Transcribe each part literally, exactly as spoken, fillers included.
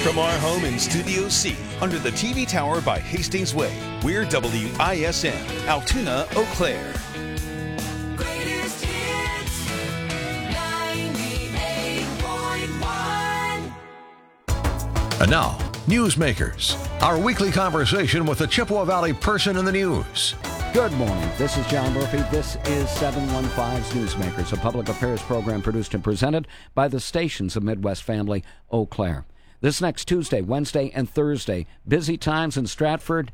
From our home in Studio C, under the T V tower by Hastings Way, we're W I S N, Altoona, Eau Claire. Greatest hits, ninety-eight point one. And now, Newsmakers, our weekly conversation with the Chippewa Valley person in the news. Good morning. This is John Murphy. This is seven one five's Newsmakers, a public affairs program produced and presented by the stations of Midwest Family, Eau Claire. This next Tuesday, Wednesday, and Thursday, busy times in Stratford.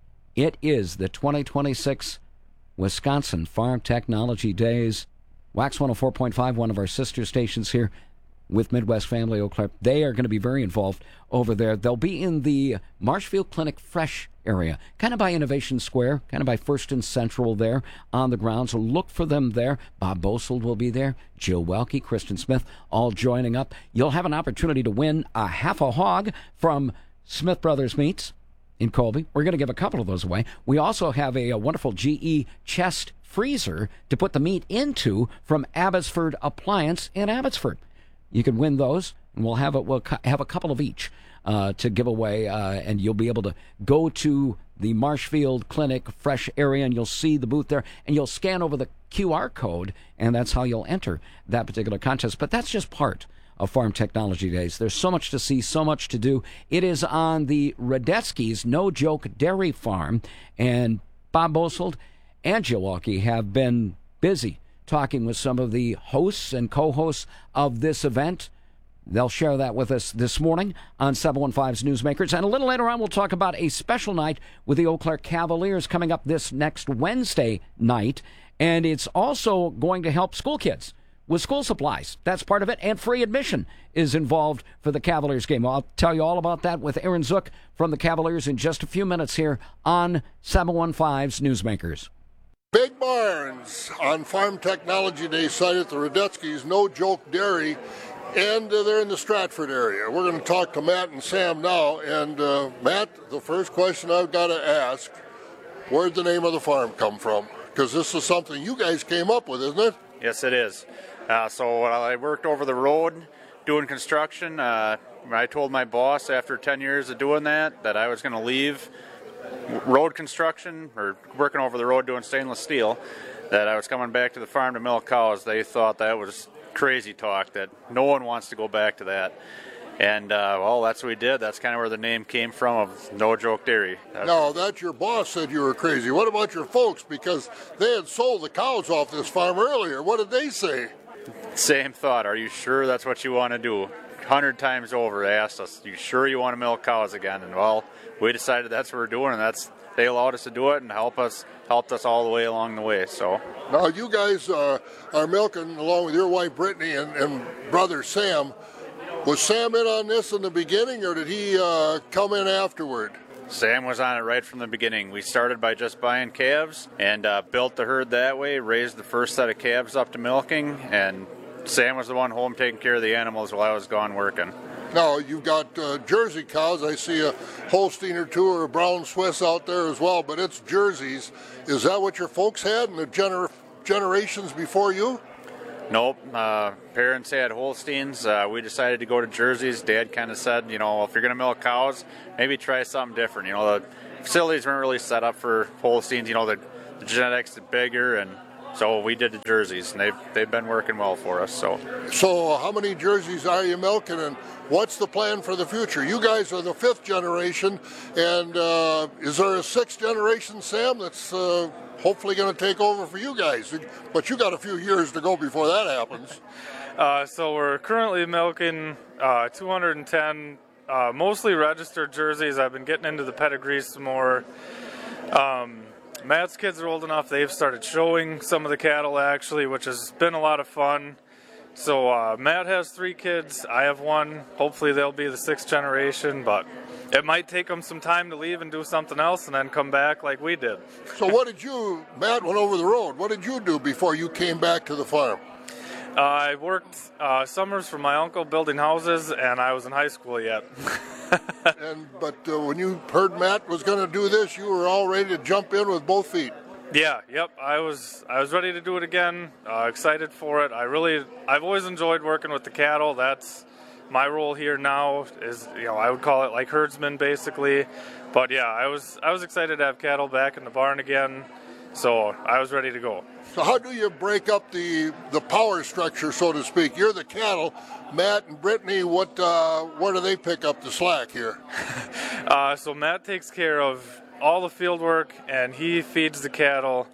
It is the twenty twenty-six Wisconsin Farm Technology Days. Wax one oh four point five, one of our sister stations here with Midwest Family Eau Claire. They are going to be very involved over there. They'll be in the Marshfield Clinic Fresh area, kind of by Innovation Square, kind of by First and Central there on the ground. So look for them there. Bob Bosold will be there. Jill Welke, Kristen Smith, all joining up. You'll have an opportunity to win a half a hog from Smith Brothers Meats in Colby. We're going to give a couple of those away. We also have a, a wonderful G E chest freezer to put the meat into from Abbotsford Appliance in Abbotsford. You can win those, and we'll have a, we'll have a couple of each uh, to give away, uh, and you'll be able to go to the Marshfield Clinic Fresh area, and you'll see the booth there, and you'll scan over the Q R code, and that's how you'll enter that particular contest. But that's just part of Farm Technology Days. There's so much to see, so much to do. It is on the Radetzky's No Joke Dairy Farm, and Bob Bosold and Jill Welke have been busy talking with some of the hosts and co-hosts of this event. They'll share that with us this morning on seven one five's Newsmakers. And a little later on, we'll talk about a special night with the Eau Claire Cavaliers coming up this next Wednesday night. And it's also going to help school kids with school supplies. That's part of it. And free admission is involved for the Cavaliers game. I'll tell you all about that with Aaron Zook from the Cavaliers in just a few minutes here on seven one five's Newsmakers. Big Barns on Farm Technology Day site at the Radetzky's No Joke Dairy, and uh, they're in the Stratford area. We're going to talk to Matt and Sam now. And uh, Matt, the first question I've got to ask, where'd the name of the farm come from? Because this is something you guys came up with, isn't it? Yes, it is. Uh, so while I worked over the road doing construction, uh, I told my boss after ten years of doing that that I was going to leave road construction or working over the road doing stainless steel, that I was coming back to the farm to milk cows. They thought that was crazy talk, that no one wants to go back to that. And, uh, well, that's what we did. That's kind of where the name came from, of No Joke Dairy. That's no, that your boss said you were crazy. What about your folks? Because they had sold the cows off this farm earlier. What did they say? Same thought. Are you sure that's what you want to do? Hundred times over, they asked us, you sure you want to milk cows again? And, well, we decided that's what we're doing, and that's they allowed us to do it and help us helped us all the way along the way. So now you guys uh, are milking along with your wife Brittany and, and brother Sam. Was Sam in on this in the beginning, or did he uh, come in afterward? Sam was on it right from the beginning. We started by just buying calves and uh, built the herd that way, raised the first set of calves up to milking, and Sam was the one home taking care of the animals while I was gone working. Now, you've got uh, Jersey cows. I see a Holstein or two or a brown Swiss out there as well, but it's Jerseys. Is that what your folks had in the gener- generations before you? Nope. Uh, parents had Holsteins. Uh, we decided to go to Jerseys. Dad kind of said, you know, if you're going to milk cows, maybe try something different. You know, the facilities weren't really set up for Holsteins. You know, the, the genetics are bigger, and so we did the Jerseys, and they've, they've been working well for us. So, so how many Jerseys are you milking, and what's the plan for the future? You guys are the fifth generation, and uh, is there a sixth generation, Sam, that's uh, hopefully going to take over for you guys? But you got a few years to go before that happens. Uh, so we're currently milking uh, two hundred ten, uh, mostly registered Jerseys. I've been getting into the pedigrees some more. Um, Matt's kids are old enough, they've started showing some of the cattle actually, which has been a lot of fun. So uh, Matt has three kids, I have one. Hopefully they'll be the sixth generation, but it might take them some time to leave and do something else and then come back like we did. So what did you, Matt went over the road, what did you do before you came back to the farm? Uh, I worked uh, summers for my uncle building houses, and I was in high school yet. and But uh, when you heard Matt was going to do this, you were all ready to jump in with both feet. Yeah, yep. I was I was ready to do it again. Uh, excited for it. I really I've always enjoyed working with the cattle. That's my role here now is, you know, I would call it like herdsman basically. But yeah, I was I was excited to have cattle back in the barn again, so I was ready to go. So how do you break up the the power structure, so to speak? You're the cattle. Matt and Brittany, what uh, where do they pick up the slack here? uh, so Matt takes care of all the field work, and he feeds the cattle.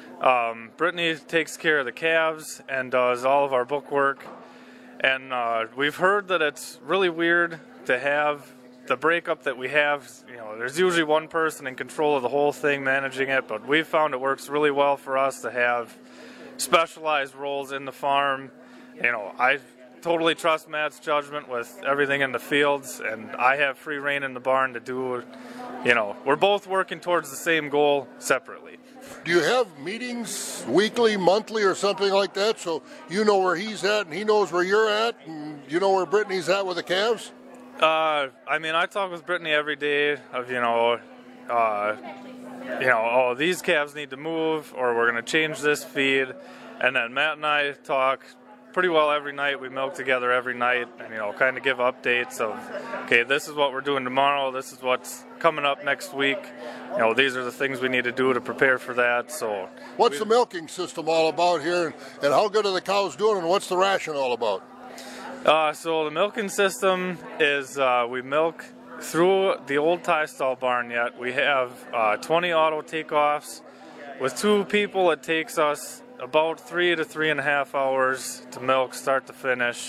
Um, Brittany takes care of the calves and does all of our book work. And uh, we've heard that it's really weird to have the breakup that we have. You know, there's usually one person in control of the whole thing, managing it, but we've found it works really well for us to have specialized roles in the farm. You know, I totally trust Matt's judgment with everything in the fields, and I have free reign in the barn to do, you know, we're both working towards the same goal separately. Do you have meetings weekly, monthly, or something like that, so you know where he's at and he knows where you're at, and you know where Brittany's at with the calves? Uh, I mean, I talk with Brittany every day of, you know, uh, you know, oh, these calves need to move, or we're going to change this feed. And then Matt and I talk pretty well every night. We milk together every night and, you know, kind of give updates of, okay, this is what we're doing tomorrow. This is what's coming up next week. You know, these are the things we need to do to prepare for that. So, what's we, the milking system all about here, and, and how good are the cows doing, and what's the ration all about? Uh, so the milking system is uh, we milk through the old tie stall barn yet. We have uh, twenty auto takeoffs. With two people, it takes us about three to three and a half hours to milk start to finish.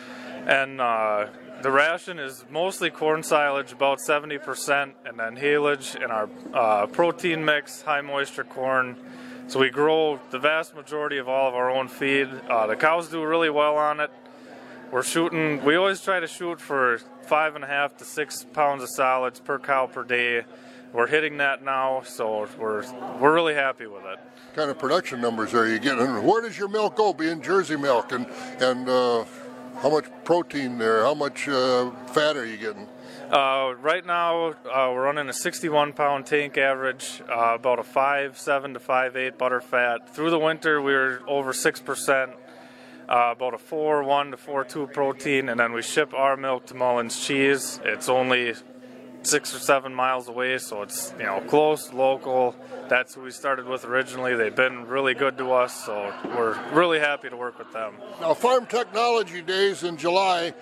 And uh, the ration is mostly corn silage, about seventy percent, and then haylage in our uh, protein mix, high moisture corn. So we grow the vast majority of all of our own feed. Uh, the cows do really well on it. We're shooting, we always try to shoot for five and a half to six pounds of solids per cow per day. We're hitting that now, so we're we're really happy with it. What kind of production numbers are you getting? Where does your milk go, being Jersey milk, and, and uh, how much protein there, how much uh, fat are you getting? Uh, right now, uh, we're running a sixty-one pound tank average, uh, about a five seven to five eight butter fat. Through the winter, we were over six percent. Uh, about a four one to four two protein, and then we ship our milk to Mullins Cheese. It's only six or seven miles away, so it's, you know, close, local. That's who we started with originally. They've been really good to us, so we're really happy to work with them. Now, Farm Technology Days in July,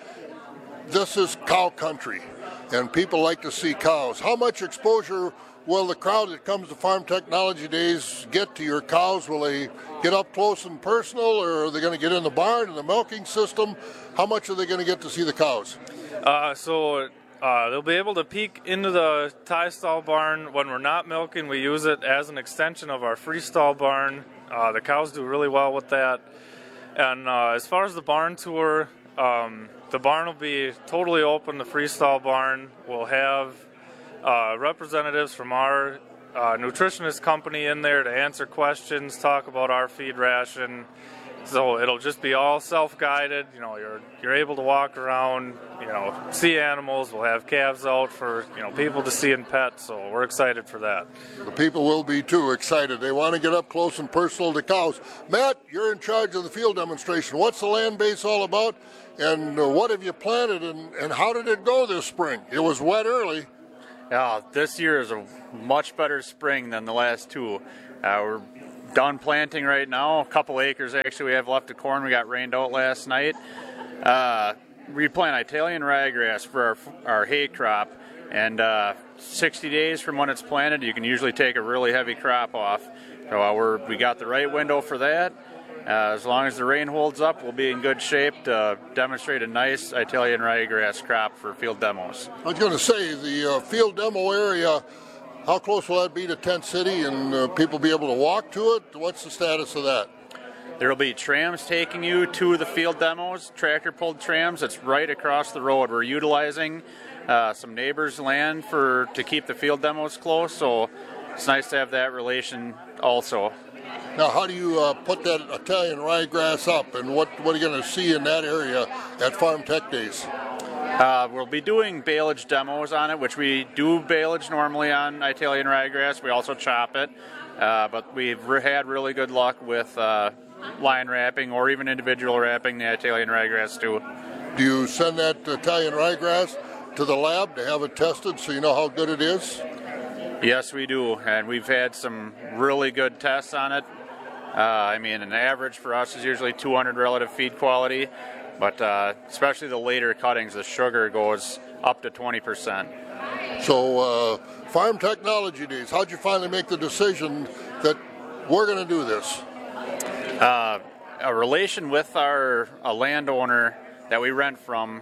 this is cow country, and people like to see cows. How much exposure will the crowd that comes to Farm Technology Days get to your cows? Will they get up close and personal, or are they going to get in the barn and the milking system? How much are they going to get to see the cows? Uh, so uh, they'll be able to peek into the tie stall barn when we're not milking. We use it as an extension of our freestall barn. Uh, the cows do really well with that. And uh, as far as the barn tour, um, the barn will be totally open, the freestall barn. We'll have Uh, representatives from our uh, nutritionist company in there to answer questions, talk about our feed ration. So it'll just be all self-guided. You know, you're you're able to walk around, you know, see animals. We'll have calves out for, you know, people to see and pet. So we're excited for that. The people will be too excited. They want to get up close and personal to cows. Matt, you're in charge of the field demonstration. What's the land base all about, and uh, what have you planted, and, and how did it go this spring? It was wet early. Yeah, this year is a much better spring than the last two. Uh, we're done planting right now. A couple acres actually we have left of corn. We got rained out last night. Uh, we plant Italian ryegrass for our, our hay crop, and uh, sixty days from when it's planted, you can usually take a really heavy crop off. So uh, we're we got the right window for that. Uh, as long as the rain holds up, we'll be in good shape to demonstrate a nice Italian ryegrass crop for field demos. I was going to say, the uh, field demo area, how close will that be to Tent City, and uh, people be able to walk to it? What's the status of that? There will be trams taking you to the field demos, tractor-pulled trams. It's right across the road. We're utilizing uh, some neighbors' land for to keep the field demos close, so it's nice to have that relation also. Now, how do you uh, put that Italian ryegrass up, and what, what are you going to see in that area at Farm Tech Days? Uh, we'll be doing baleage demos on it, which we do baleage normally on Italian ryegrass. We also chop it, uh, but we've re- had really good luck with uh, line wrapping or even individual wrapping the Italian ryegrass too. Do you send that Italian ryegrass to the lab to have it tested so you know how good it is? Yes, we do, and we've had some really good tests on it. Uh, I mean, an average for us is usually two hundred relative feed quality, but uh, especially the later cuttings, the sugar goes up to twenty percent. So, uh, Farm Technology Days, how'd you finally make the decision that we're going to do this? Uh, a relation with our a landowner that we rent from,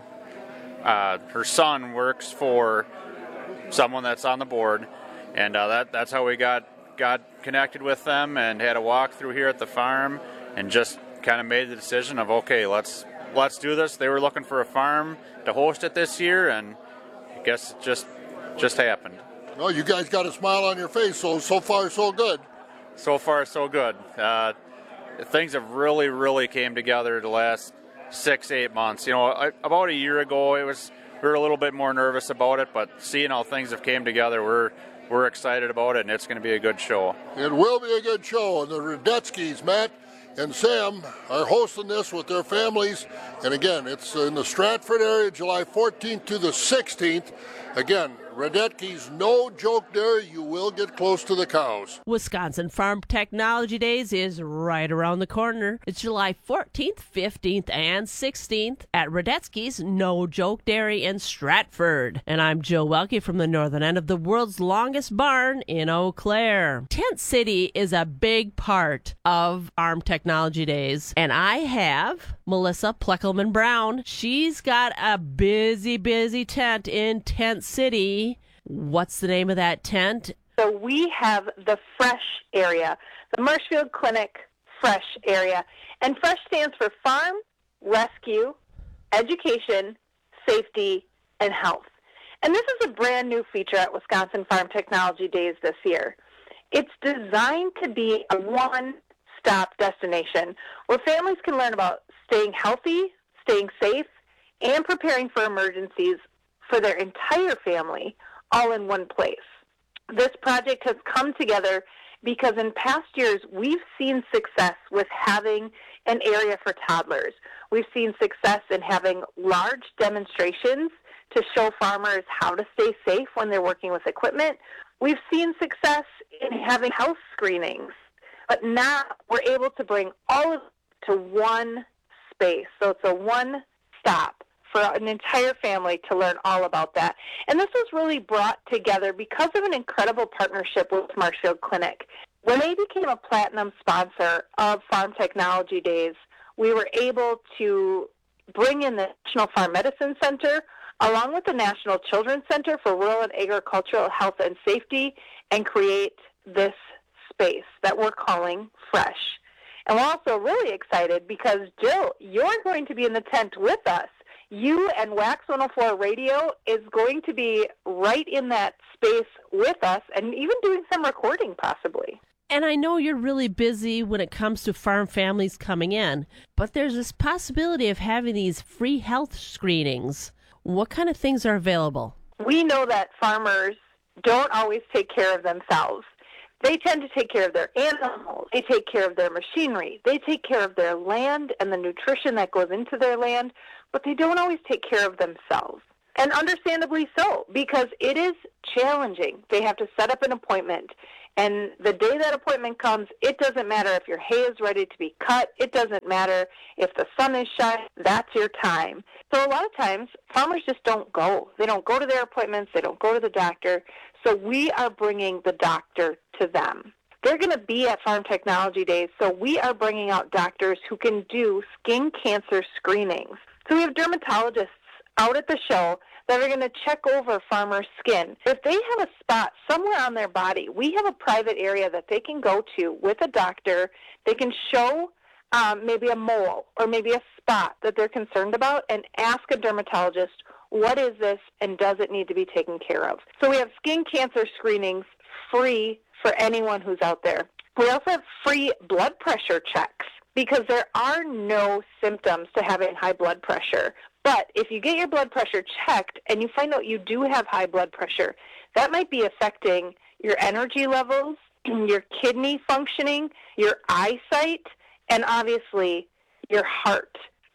uh, her son works for someone that's on the board, and uh, that that's how we got got connected with them and had a walk through here at the farm and just kind of made the decision of, okay, let's let's do this. They were looking for a farm to host it this year, and I guess it just just happened. No, you guys got a smile on your face, so so far so good. So far so good. Uh, things have really, really came together the last six, eight months. You know, I, about a year ago, it was we were a little bit more nervous about it, but seeing how things have came together, we're we're excited about it, and it's going to be a good show. It will be a good show, and the Radetskis, Matt and Sam, are hosting this with their families. And again, it's in the Stratford area, July fourteenth to the sixteenth. Again, Radetski's no joke there. You will get close to the cows. Wisconsin Farm Technology Days is right around the corner. It's July fourteenth, fifteenth, and sixteenth at Radetski's No Joke Dairy in Stratford. And I'm Joe Welke from the northern end of the world's longest barn in Eau Claire. Tent City is a big part of Farm Technology Days. And I have Melissa Pleckelman Brown. She's got a busy, busy tent in Tent City. What's the name of that tent? So we have the FRESH area, the Marshfield Clinic FRESH area. And FRESH stands for Farm, Rescue, Education, Safety, and Health. And this is a brand new feature at Wisconsin Farm Technology Days this year. It's designed to be a one-stop destination where families can learn about staying healthy, staying safe, and preparing for emergencies for their entire family, all in one place. This project has come together because in past years we've seen success with having an area for toddlers. We've seen success in having large demonstrations to show farmers how to stay safe when they're working with equipment. We've seen success in having health screenings, but now we're able to bring all of it to one space. So it's a one stop for an entire family to learn all about that. And this was really brought together because of an incredible partnership with Marshfield Clinic. When they became a platinum sponsor of Farm Technology Days, we were able to bring in the National Farm Medicine Center along with the National Children's Center for Rural and Agricultural Health and Safety and create this space that we're calling FRESH. And we're also really excited because, Jill, you're going to be in the tent with us. You and Wax one oh four Radio is going to be right in that space with us and even doing some recording possibly. And I know you're really busy when it comes to farm families coming in, but there's this possibility of having these free health screenings. What kind of things are available? We know that farmers don't always take care of themselves. They tend to take care of their animals. They take care of their machinery. They take care of their land and the nutrition that goes into their land, but they don't always take care of themselves. And understandably so, because it is challenging. They have to set up an appointment. And the day that appointment comes, it doesn't matter if your hay is ready to be cut. It doesn't matter if the sun is shining. That's your time. So a lot of times, farmers just don't go. They don't go to their appointments. They don't go to the doctor. So we are bringing the doctor to them. They're going to be at Farm Technology Days, so we are bringing out doctors who can do skin cancer screenings. So we have dermatologists out at the show that are going to check over farmers' skin. If they have a spot somewhere on their body, we have a private area that they can go to with a doctor. They can show um, maybe a mole or maybe a spot that they're concerned about and ask a dermatologist, what is this and does it need to be taken care of? So we have skin cancer screenings free for anyone who's out there. We also have free blood pressure checks because there are no symptoms to having high blood pressure. But if you get your blood pressure checked and you find out you do have high blood pressure, that might be affecting your energy levels, your kidney functioning, your eyesight, and obviously your heart.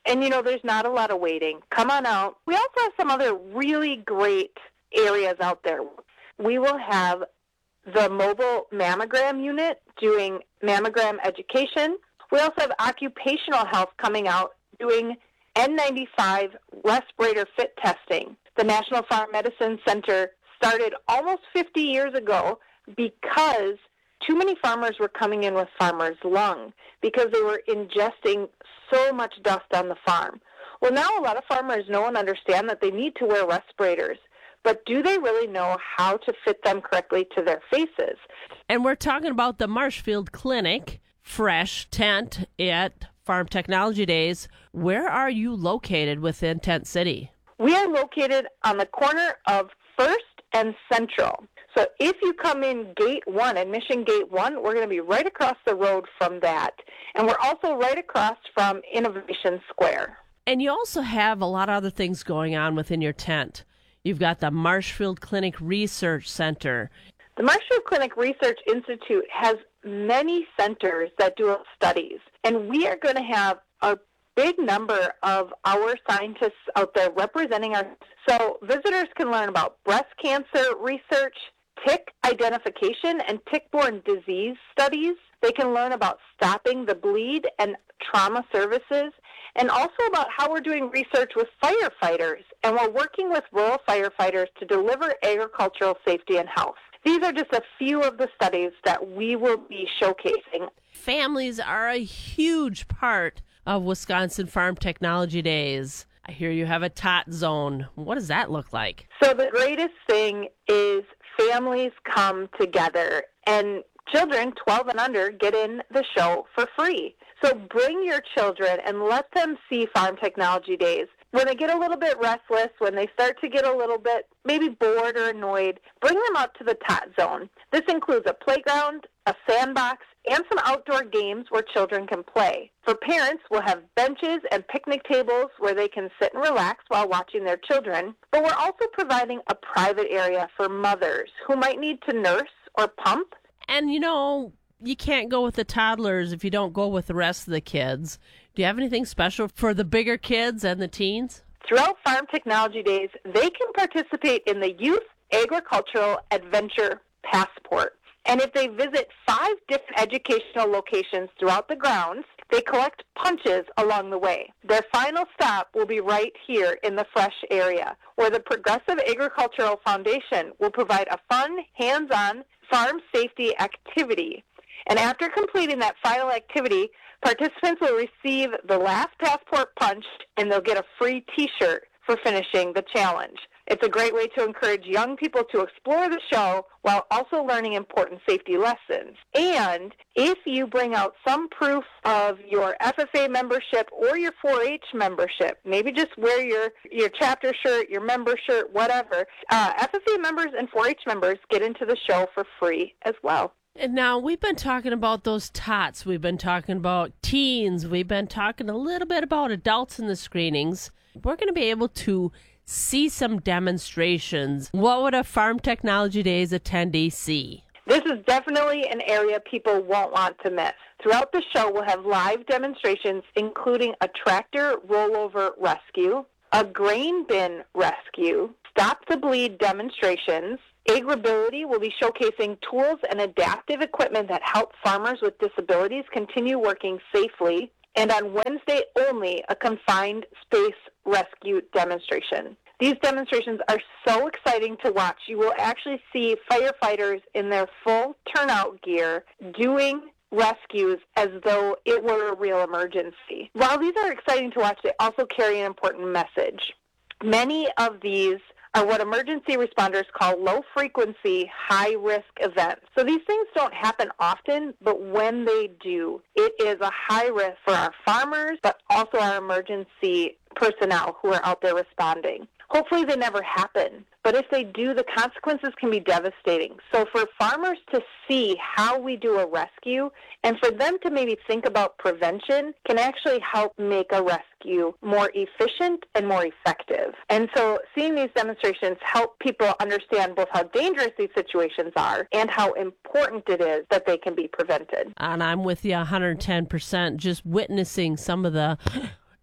And, you know, there's not a lot of waiting. Come on out. We also have some other really great areas out there. We will have the mobile mammogram unit doing mammogram education. We also have occupational health coming out doing N ninety-five respirator fit testing. The National Farm Medicine Center started almost fifty years ago because too many farmers were coming in with farmer's lung because they were ingesting so much dust on the farm. Well, now a lot of farmers know and understand that they need to wear respirators, but do they really know how to fit them correctly to their faces? And we're talking about the Marshfield Clinic, fresh tent at Farm Technology Days. Where are you located within Tent City? We are located on the corner of First and Central. So if you come in Gate one, Admission Gate one, we're going to be right across the road from that. And we're also right across from Innovation Square. And you also have a lot of other things going on within your tent. You've got the Marshfield Clinic Research Center. The Marshfield Clinic Research Institute has many centers that do studies. And we are going to have a big number of our scientists out there representing us. So visitors can learn about breast cancer research, tick identification, and tick-borne disease studies. They can learn about stopping the bleed and trauma services, and also about how we're doing research with firefighters. And we're working with rural firefighters to deliver agricultural safety and health. These are just a few of the studies that we will be showcasing. Families are a huge part of Wisconsin Farm Technology Days. I hear you have a tot zone. What does that look like? So the greatest thing is families come together, and children twelve and under get in the show for free. So bring your children and let them see Farm Technology Days. When they get a little bit restless, when they start to get a little bit maybe bored or annoyed, bring them out to the tot zone. This includes a playground, a sandbox, and some outdoor games where children can play. For parents, we'll have benches and picnic tables where they can sit and relax while watching their children. But we're also providing a private area for mothers who might need to nurse or pump. And, you know, you can't go with the toddlers if you don't go with the rest of the kids. Do you have anything special for the bigger kids and the teens? Throughout Farm Technology Days, they can participate in the Youth Agricultural Adventure Passport. And if they visit five different educational locations throughout the grounds, they collect punches along the way. Their final stop will be right here in the Fresh area, where the Progressive Agricultural Foundation will provide a fun, hands-on farm safety activity. And after completing that final activity, participants will receive the last passport punch, and they'll get a free T-shirt for finishing the challenge. It's a great way to encourage young people to explore the show while also learning important safety lessons. And if you bring out some proof of your F F A membership or your four H membership, maybe just wear your, your chapter shirt, your member shirt, whatever, uh, F F A members and four H members get into the show for free as well. And now we've been talking about those tots. We've been talking about teens. We've been talking a little bit about adults in the screenings. We're going to be able to see some demonstrations. What would a Farm Technology Days attendee see? This is definitely an area people won't want to miss. Throughout the show, we'll have live demonstrations, including a tractor rollover rescue, a grain bin rescue, stop the bleed demonstrations. Agribility will be showcasing tools and adaptive equipment that help farmers with disabilities continue working safely. And on Wednesday only, a confined space rescue demonstration. These demonstrations are so exciting to watch. You will actually see firefighters in their full turnout gear doing rescues as though it were a real emergency. While these are exciting to watch, they also carry an important message. Many of these are what emergency responders call low-frequency, high-risk events. So these things don't happen often, but when they do, it is a high risk for our farmers, but also our emergency personnel who are out there responding. Hopefully they never happen, but if they do, the consequences can be devastating. So for farmers to see how we do a rescue and for them to maybe think about prevention can actually help make a rescue more efficient and more effective. And so seeing these demonstrations help people understand both how dangerous these situations are and how important it is that they can be prevented. And I'm with you one hundred ten percent, just witnessing some of the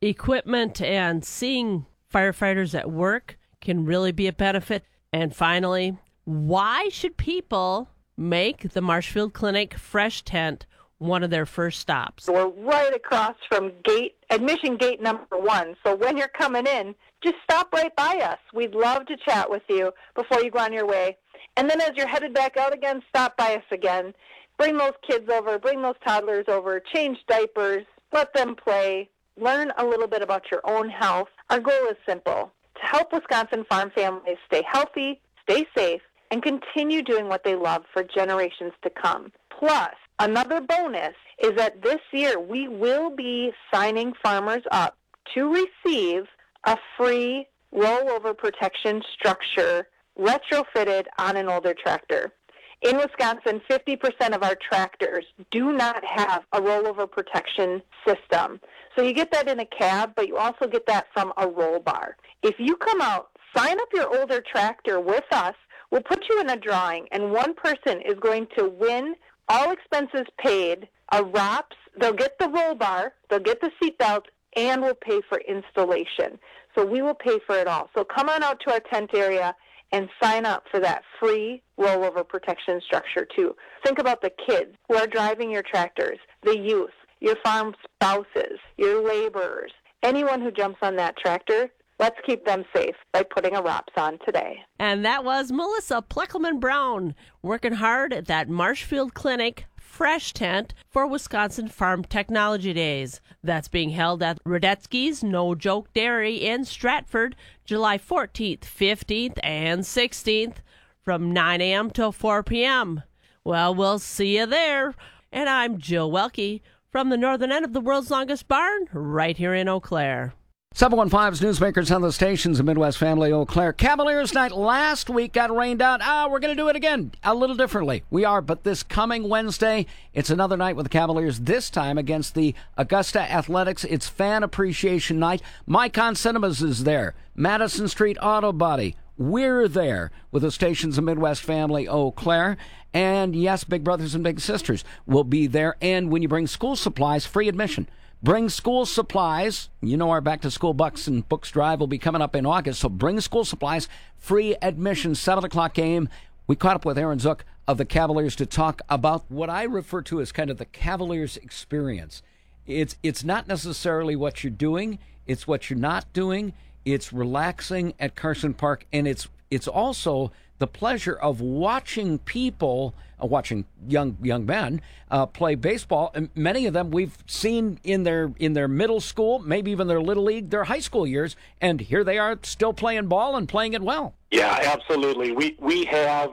equipment and seeing firefighters at work can really be a benefit. And finally, why should people make the Marshfield Clinic Fresh Tent one of their first stops? We're right across from gate admission gate number one. So when you're coming in, just stop right by us. We'd love to chat with you before you go on your way. And then as you're headed back out again, stop by us again. Bring those kids over, bring those toddlers over, change diapers, let them play, learn a little bit about your own health. Our goal is simple: to help Wisconsin farm families stay healthy, stay safe, and continue doing what they love for generations to come. Plus, another bonus is that this year we will be signing farmers up to receive a free rollover protection structure retrofitted on an older tractor. In Wisconsin, fifty percent of our tractors do not have a rollover protection system. So you get that in a cab, but you also get that from a roll bar. If you come out, sign up your older tractor with us, we'll put you in a drawing, and one person is going to win, all expenses paid, a R O P S. They'll get the roll bar, they'll get the seatbelt, and we'll pay for installation. So we will pay for it all. So come on out to our tent area and sign up for that free rollover protection structure too. Think about the kids who are driving your tractors, the youth, your farm spouses, your laborers, anyone who jumps on that tractor. Let's keep them safe by putting a R O P S on today. And that was Melissa Pleckelman Brown working hard at that Marshfield Clinic Fresh Tent for Wisconsin Farm Technology Days. That's being held at Radetzky's No Joke Dairy in Stratford, July fourteenth, fifteenth, and sixteenth from nine a.m. till four p.m. Well, we'll see you there. And I'm Jill Welke from the northern end of the world's longest barn, right here in Eau Claire. seven one five's Newsmakers on the stations of Midwest Family Eau Claire. Cavaliers night last week got rained out. Ah, we're going to do it again a little differently. We are, but this coming Wednesday, it's another night with the Cavaliers, this time against the Augusta Athletics. It's Fan Appreciation Night. Micon Cinemas is there. Madison Street Auto Body. We're there with the stations of Midwest Family Eau Claire. And yes, Big Brothers and Big Sisters will be there. And when you bring school supplies, free admission. Bring school supplies. You know our back-to-school Bucks and Books Drive will be coming up in August, so bring school supplies. Free admission, seven o'clock game. We caught up with Aaron Zook of the Cavaliers to talk about what I refer to as kind of the Cavaliers experience. It's it's not necessarily what you're doing. It's what you're not doing. It's relaxing at Carson Park, and it's it's also the pleasure of watching people, uh, watching young young men uh, play baseball. And many of them we've seen in their in their middle school, maybe even their little league, their high school years, and here they are still playing ball and playing it well. Yeah, absolutely. We we have,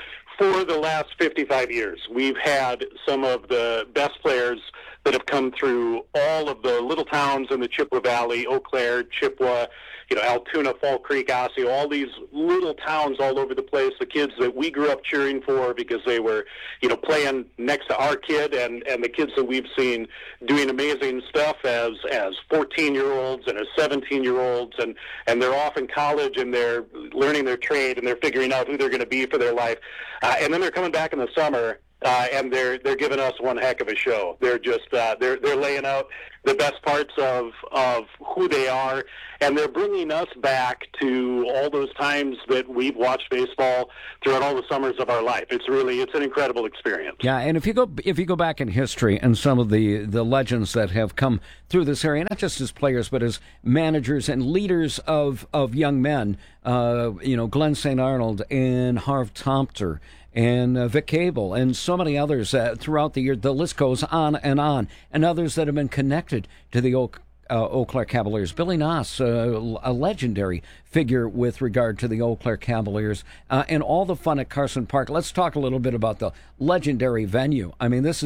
for the last fifty-five years, we've had some of the best players that have come through all of the little towns in the Chippewa Valley, Eau Claire, Chippewa, you know, Altoona, Fall Creek, Osseo, all these little towns all over the place, the kids that we grew up cheering for because they were, you know, playing next to our kid, and, and the kids that we've seen doing amazing stuff as as fourteen-year-olds and as seventeen-year-olds, and, and they're off in college and they're learning their trade and they're figuring out who they're going to be for their life. Uh, and then they're coming back in the summer, Uh, and they're they're giving us one heck of a show. They're just uh, they're they're laying out the best parts of of who they are, and they're bringing us back to all those times that we've watched baseball throughout all the summers of our life. It's really it's an incredible experience. Yeah, and if you go if you go back in history and some of the the legends that have come through this area, not just as players but as managers and leaders of of young men, uh, you know, Glenn Saint Arnold and Harv Tomter and uh, Vic Cable, and so many others uh, throughout the year. The list goes on and on, and others that have been connected to the Eau, uh, Eau Claire Cavaliers. Billy Noss, uh, a legendary figure with regard to the Eau Claire Cavaliers, uh, and all the fun at Carson Park. Let's talk a little bit about the legendary venue. I mean, this is